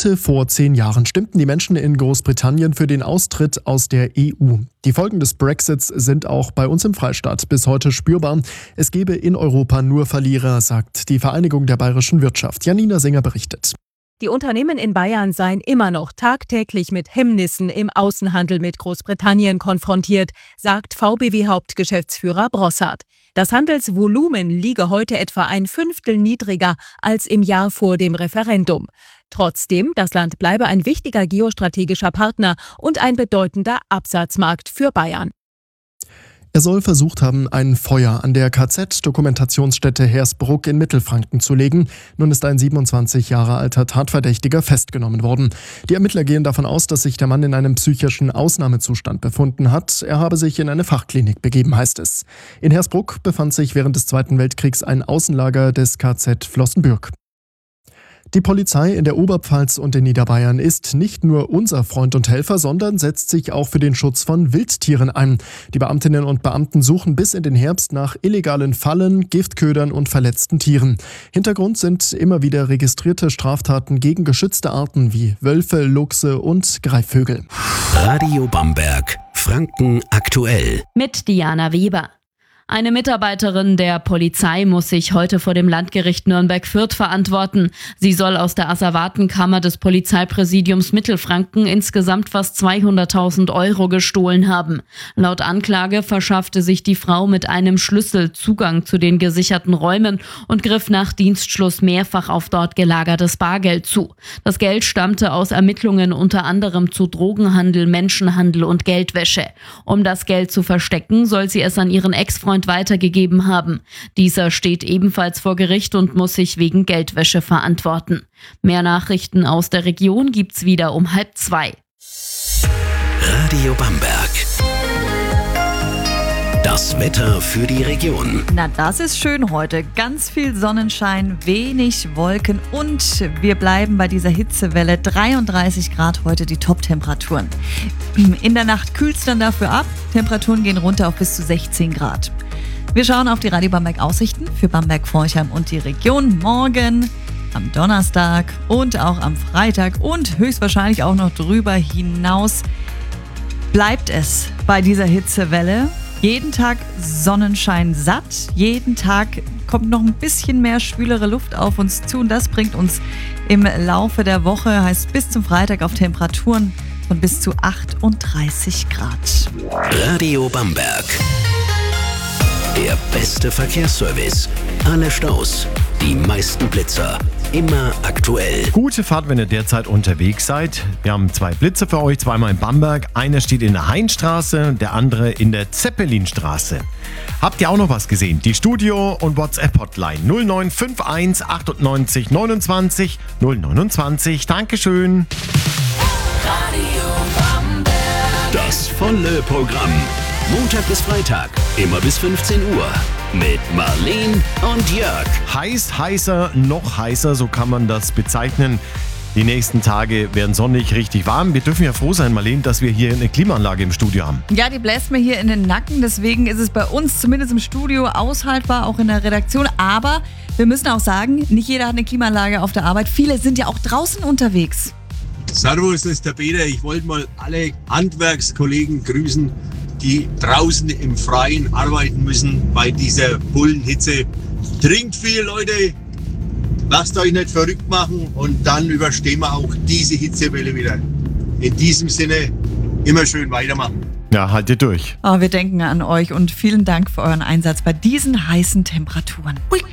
Heute vor 10 Jahren stimmten die Menschen in Großbritannien für den Austritt aus der EU. Die Folgen des Brexits sind auch bei uns im Freistaat bis heute spürbar. Es gebe in Europa nur Verlierer, sagt die Vereinigung der bayerischen Wirtschaft. Janina Singer berichtet. Die Unternehmen in Bayern seien immer noch tagtäglich mit Hemmnissen im Außenhandel mit Großbritannien konfrontiert, sagt VBW-Hauptgeschäftsführer Brossard. Das Handelsvolumen liege heute etwa ein Fünftel niedriger als im Jahr vor dem Referendum. Trotzdem, das Land bleibe ein wichtiger geostrategischer Partner und ein bedeutender Absatzmarkt für Bayern. Er soll versucht haben, ein Feuer an der KZ-Dokumentationsstätte Hersbruck in Mittelfranken zu legen. Nun ist ein 27 Jahre alter Tatverdächtiger festgenommen worden. Die Ermittler gehen davon aus, dass sich der Mann in einem psychischen Ausnahmezustand befunden hat. Er habe sich in eine Fachklinik begeben, heißt es. In Hersbruck befand sich während des Zweiten Weltkriegs ein Außenlager des KZ Flossenbürg. Die Polizei in der Oberpfalz und in Niederbayern ist nicht nur unser Freund und Helfer, sondern setzt sich auch für den Schutz von Wildtieren ein. Die Beamtinnen und Beamten suchen bis in den Herbst nach illegalen Fallen, Giftködern und verletzten Tieren. Hintergrund sind immer wieder registrierte Straftaten gegen geschützte Arten wie Wölfe, Luchse und Greifvögel. Radio Bamberg, Franken aktuell. Mit Diana Weber. Eine Mitarbeiterin der Polizei muss sich heute vor dem Landgericht Nürnberg-Fürth verantworten. Sie soll aus der Asservatenkammer des Polizeipräsidiums Mittelfranken insgesamt fast 200.000 € gestohlen haben. Laut Anklage verschaffte sich die Frau mit einem Schlüssel Zugang zu den gesicherten Räumen und griff nach Dienstschluss mehrfach auf dort gelagertes Bargeld zu. Das Geld stammte aus Ermittlungen unter anderem zu Drogenhandel, Menschenhandel und Geldwäsche. Um das Geld zu verstecken, soll sie es an ihren Ex-Freund weitergegeben haben. Dieser steht ebenfalls vor Gericht und muss sich wegen Geldwäsche verantworten. Mehr Nachrichten aus der Region gibt's wieder um 1:30. Radio Bamberg. Das Wetter für die Region. Na, das ist schön heute. Ganz viel Sonnenschein, wenig Wolken und wir bleiben bei dieser Hitzewelle. 33 Grad heute die Top-Temperaturen. In der Nacht kühlt es dann dafür ab. Temperaturen gehen runter auf bis zu 16 Grad. Wir schauen auf die Radio Bamberg Aussichten für Bamberg-Forchheim und die Region. Morgen, am Donnerstag und auch am Freitag und höchstwahrscheinlich auch noch drüber hinaus bleibt es bei dieser Hitzewelle. Jeden Tag Sonnenschein satt, jeden Tag kommt noch ein bisschen mehr schwülere Luft auf uns zu und das bringt uns im Laufe der Woche, heißt bis zum Freitag, auf Temperaturen von bis zu 38 Grad. Radio Bamberg. Der beste Verkehrsservice. Alle Staus, die meisten Blitzer. Immer aktuell. Gute Fahrt, wenn ihr derzeit unterwegs seid. Wir haben 2 Blitze für euch, zweimal in Bamberg. Einer steht in der Heinstraße, der andere in der Zeppelinstraße. Habt ihr auch noch was gesehen? Die Studio- und WhatsApp-Hotline 0951 98 29 029. Dankeschön. Radio Bamberg. Das volle Programm. Montag bis Freitag, immer bis 15 Uhr. Mit Marleen und Jörg. Heiß, heißer, noch heißer, so kann man das bezeichnen. Die nächsten Tage werden sonnig, richtig warm. Wir dürfen ja froh sein, Marleen, dass wir hier eine Klimaanlage im Studio haben. Ja, die bläst mir hier in den Nacken. Deswegen ist es bei uns zumindest im Studio aushaltbar, auch in der Redaktion. Aber wir müssen auch sagen, nicht jeder hat eine Klimaanlage auf der Arbeit. Viele sind ja auch draußen unterwegs. Servus, das ist der Peter. Ich wollte mal alle Handwerkskollegen grüßen, die draußen im Freien arbeiten müssen bei dieser Bullenhitze. Trinkt viel, Leute. Lasst euch nicht verrückt machen und dann überstehen wir auch diese Hitzewelle wieder. In diesem Sinne, immer schön weitermachen. Ja, haltet durch. Wir denken an euch und vielen Dank für euren Einsatz bei diesen heißen Temperaturen. Ui.